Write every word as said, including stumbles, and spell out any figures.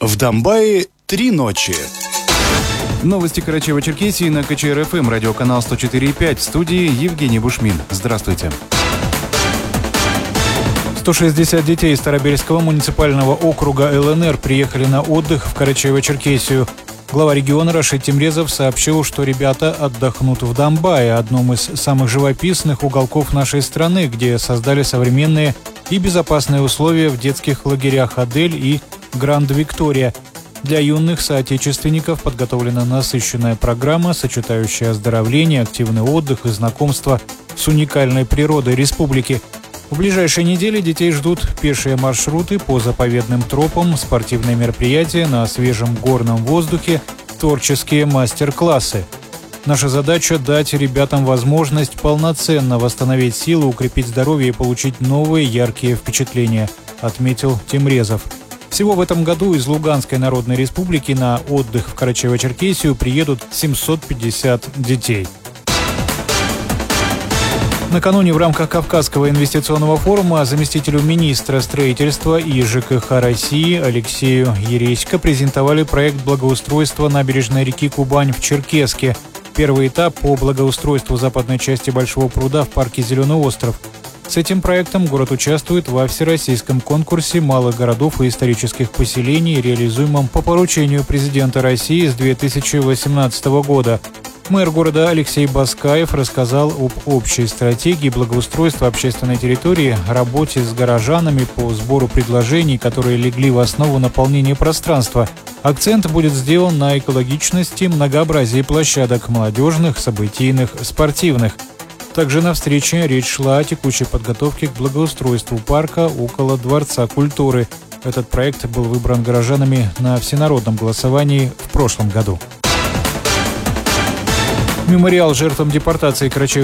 В Домбае три ночи. Новости Карачаево-Черкесии на ка че эр эф эм, радиоканал сто четыре и пять. В студии Евгений Бушмин. Здравствуйте. сто шестьдесят детей из Старобельского муниципального округа эл эн эр приехали на отдых в Карачаево-Черкесию. Глава региона Рашид Темрезов сообщил, что ребята отдохнут в Домбае, одном из самых живописных уголков нашей страны, где создали современные и безопасные условия в детских лагерях «Адель» и «Гранд Виктория». Для юных соотечественников подготовлена насыщенная программа, сочетающая оздоровление, активный отдых и знакомство с уникальной природой республики. В ближайшие недели детей ждут пешие маршруты по заповедным тропам, спортивные мероприятия на свежем горном воздухе, творческие мастер-классы. Наша задача – дать ребятам возможность полноценно восстановить силы, укрепить здоровье и получить новые яркие впечатления, отметил Темрезов. Всего в этом году из Луганской Народной Республики на отдых в Карачаево-Черкесию приедут семьсот пятьдесят детей. Накануне в рамках Кавказского инвестиционного форума заместителю министра строительства и жэ ка ха России Алексею Ересько презентовали проект благоустройства набережной реки Кубань в Черкесске. Первый этап по благоустройству западной части Большого пруда в парке «Зеленый остров». С этим проектом город участвует во всероссийском конкурсе малых городов и исторических поселений, реализуемом по поручению президента России с две тысячи восемнадцатого года. Мэр города Алексей Баскаев рассказал об общей стратегии благоустройства общественной территории, работе с горожанами по сбору предложений, которые легли в основу наполнения пространства. Акцент будет сделан на экологичности, многообразии площадок молодежных, событийных, спортивных. Также на встрече речь шла о текущей подготовке к благоустройству парка около Дворца культуры. Этот проект был выбран горожанами на всенародном голосовании в прошлом году. Мемориал жертвам депортации Карачаево